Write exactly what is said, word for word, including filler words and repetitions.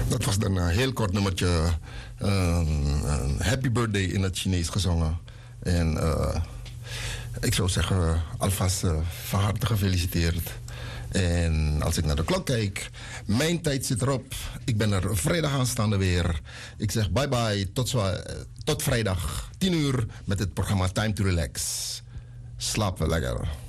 Dat was dan een heel kort nummertje. Uh, happy birthday in het Chinees gezongen. En uh, ik zou zeggen, alvast uh, van harte gefeliciteerd. En als ik naar de klok kijk, mijn tijd zit erop. Ik ben er vrijdag aanstaande weer. Ik zeg bye bye, tot, zwa, tot vrijdag tien uur met het programma Time to Relax. Slaap wel lekker.